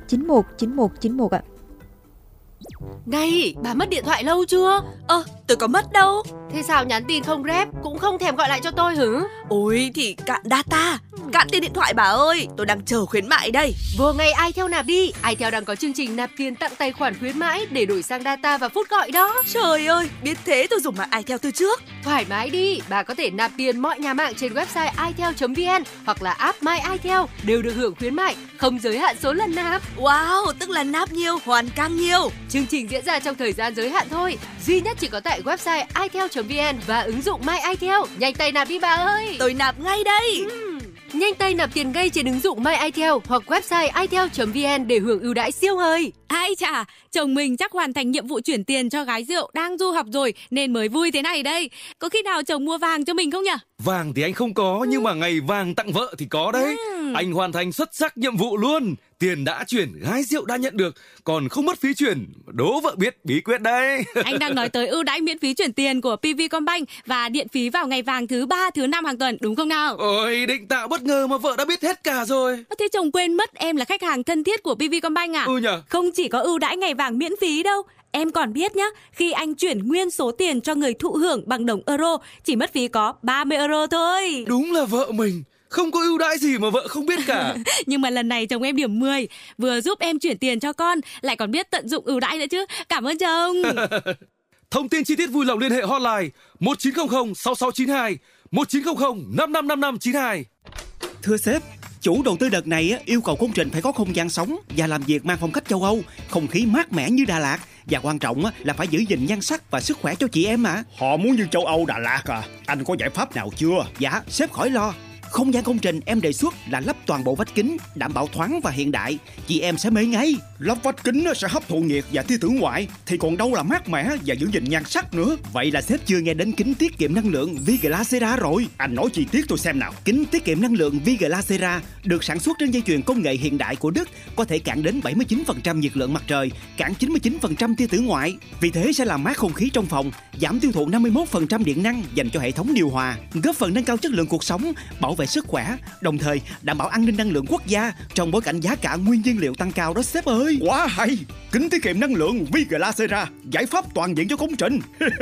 919191 ạ. Này, bà mất điện thoại lâu chưa? Tôi có mất đâu. Thế sao nhắn tin không rep, cũng không thèm gọi lại cho tôi hử? Ôi thì cạn data, cạn tiền điện thoại bà ơi. Tôi đang chờ khuyến mại đây. Vừa ngày iTel nạp đi. iTel đang có chương trình nạp tiền tặng tài khoản khuyến mãi để đổi sang data và phút gọi đó. Trời ơi, biết thế tôi dùng mạng iTel từ trước. Thoải mái đi, bà có thể nạp tiền mọi nhà mạng trên website itel.vn hoặc là app My iTel đều được hưởng khuyến mại, không giới hạn số lần nạp. Wow, tức là nạp nhiều, hoàn càng nhiều. Chương trình diễn ra trong thời gian giới hạn thôi, duy nhất chỉ có tại website itel.vn và ứng dụng My iTel. Nhanh tay nạp đi bà ơi. Tôi nạp ngay đây. Nhanh tay nạp tiền ngay trên ứng dụng My iTel hoặc website itel.vn để hưởng ưu đãi siêu hời. Ai chà, chồng mình chắc hoàn thành nhiệm vụ chuyển tiền cho gái rượu đang du học rồi nên mới vui thế này đây. Có khi nào chồng mua vàng cho mình không nhỉ? Vàng thì anh không có, nhưng mà ngày vàng tặng vợ thì có đấy. Anh hoàn thành xuất sắc nhiệm vụ luôn. Tiền đã chuyển, gái rượu đã nhận được, còn không mất phí chuyển. Đố vợ biết bí quyết đấy. Anh đang nói tới ưu đãi miễn phí chuyển tiền của PVcombank và điện phí vào ngày vàng thứ 3, thứ 5 hàng tuần, đúng không nào? Ôi, định tạo bất ngờ mà vợ đã biết hết cả rồi. Thế chồng quên mất em là khách hàng thân thiết của PVcombank à? Nhờ. Không chỉ có ưu đãi ngày vàng miễn phí đâu. Em còn biết nhá, khi anh chuyển nguyên số tiền cho người thụ hưởng bằng đồng euro, chỉ mất phí có 30 euro thôi. Đúng là vợ mình. Không có ưu đãi gì mà vợ không biết cả. Nhưng mà lần này chồng em điểm 10, vừa giúp em chuyển tiền cho con, lại còn biết tận dụng ưu đãi nữa chứ. Cảm ơn chồng. Thông tin chi tiết vui lòng liên hệ hotline 1900 6692 1900 555592. Thưa sếp, chủ đầu tư đợt này yêu cầu công trình phải có không gian sống và làm việc mang phong cách châu Âu, không khí mát mẻ như Đà Lạt. Và quan trọng là phải giữ gìn nhan sắc và sức khỏe cho chị em mà. Họ muốn như châu Âu Đà Lạt à? Anh có giải pháp nào chưa? Dạ, sếp khỏi lo. Không gian công trình em đề xuất là lắp toàn bộ vách kính, đảm bảo thoáng và hiện đại. Chị em sẽ mê ngay. Lắp vách kính sẽ hấp thụ nhiệt và tia tử ngoại, thì còn đâu là mát mẻ và giữ gìn nhan sắc nữa. Vậy là sếp chưa nghe đến kính tiết kiệm năng lượng Viglacera rồi. Anh nói chi tiết tôi xem nào. Kính tiết kiệm năng lượng Viglacera được sản xuất trên dây chuyền công nghệ hiện đại của Đức, có thể cản đến 79% nhiệt lượng mặt trời, cản 99% tia tử ngoại. Vì thế sẽ làm mát không khí trong phòng, giảm tiêu thụ 51% điện năng dành cho hệ thống điều hòa, góp phần nâng cao chất lượng cuộc sống, bảo vệ sức khỏe, đồng thời đảm bảo an ninh năng lượng quốc gia trong bối cảnh giá cả nguyên nhiên liệu tăng cao đó sếp ơi. Quá hay! Kính tiết kiệm năng lượng Viglacera, giải pháp toàn diện cho công trình.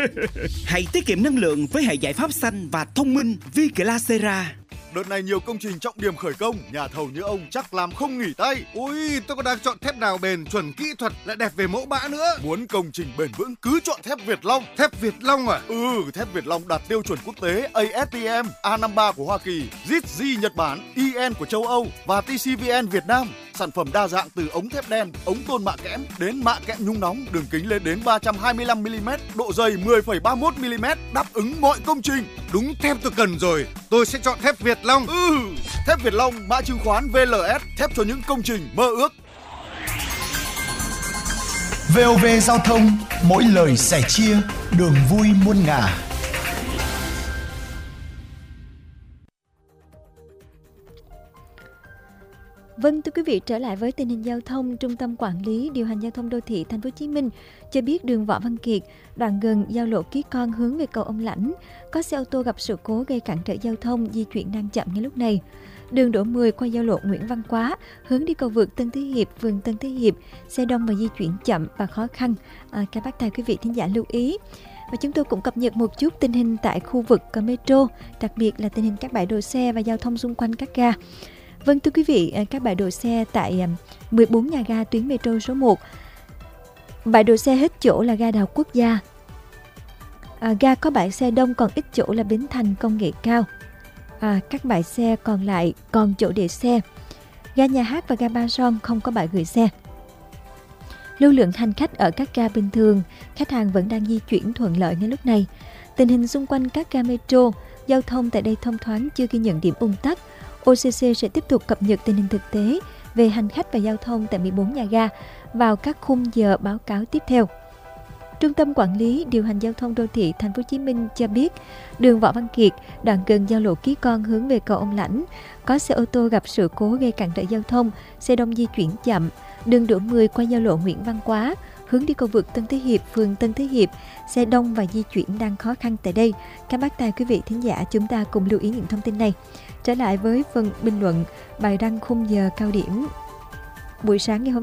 Hãy tiết kiệm năng lượng với hệ giải pháp xanh và thông minh Viglacera. Đợt này nhiều công trình trọng điểm khởi công, nhà thầu như ông chắc làm không nghỉ tay. Ui, tôi còn đang chọn thép nào bền, chuẩn kỹ thuật lại đẹp về mẫu mã nữa. Muốn công trình bền vững cứ chọn thép Việt Long. Thép Việt Long à? Thép Việt Long đạt tiêu chuẩn quốc tế ASTM, A53 của Hoa Kỳ, JITG Nhật Bản, EN của châu Âu và TCVN Việt Nam. Sản phẩm đa dạng từ ống thép đen, ống tôn mạ kẽm đến mạ kẽm nhung nóng, đường kính lên đến 325mm, độ dày 10,31mm, đáp ứng mọi công trình. Đúng thép tôi cần rồi, tôi sẽ chọn thép Việt Long. Thép Việt Long, mã chứng khoán VLS, thép cho những công trình mơ ước. VOV Giao thông, mỗi lời sẻ chia, đường vui muôn ngả. Vâng, thưa quý vị, trở lại với tình hình giao thông, Trung tâm Quản lý Điều hành Giao thông Đô thị Thành phố Hồ Chí Minh cho biết đường Võ Văn Kiệt, đoạn gần giao lộ Ký Con hướng về cầu Ông Lãnh, có xe ô tô gặp sự cố gây cản trở giao thông, di chuyển đang chậm ngay lúc này. Đường Đỗ 10 qua giao lộ Nguyễn Văn Quá, hướng đi cầu vượt Tân Thế Hiệp, phường Tân Thế Hiệp, xe đông và di chuyển chậm và khó khăn. Các bác tài quý vị thính giả lưu ý. Và chúng tôi cũng cập nhật một chút tình hình tại khu vực metro, đặc biệt là tình hình các bãi đỗ xe và giao thông xung quanh các ga. Vâng, thưa quý vị, các bãi đỗ xe tại 14 nhà ga tuyến metro số 1. Bãi đỗ xe hết chỗ là ga Đại học Quốc gia. Ga có bãi xe đông còn ít chỗ là Bến Thành Công nghệ cao. Các bãi xe còn lại còn chỗ để xe. Ga Nhà Hát và ga Ba Son không có bãi gửi xe. Lưu lượng hành khách ở các ga bình thường, khách hàng vẫn đang di chuyển thuận lợi ngay lúc này. Tình hình xung quanh các ga metro, giao thông tại đây thông thoáng, chưa ghi nhận điểm ùn tắc. OCC sẽ tiếp tục cập nhật tình hình thực tế về hành khách và giao thông tại 14 nhà ga vào các khung giờ báo cáo tiếp theo. Trung tâm Quản lý Điều hành Giao thông Đô thị Thành phố Hồ Chí Minh cho biết, đường Võ Văn Kiệt, đoạn gần giao lộ Ký Con hướng về cầu Ông Lãnh, có xe ô tô gặp sự cố gây cản trở giao thông, xe đông di chuyển chậm. Đường Đỗ 10 qua giao lộ Nguyễn Văn Quá, hướng đi cầu vượt Tân Thế Hiệp, phường Tân Thế Hiệp, xe đông và di chuyển đang khó khăn tại đây. Các bác tài quý vị thính giả, chúng ta cùng lưu ý những thông tin này. Trở lại với phần bình luận bài đăng khung giờ cao điểm buổi sáng ngày hôm